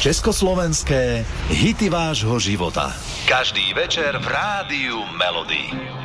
Československé hity vášho života. Každý večer v Rádiu Melody.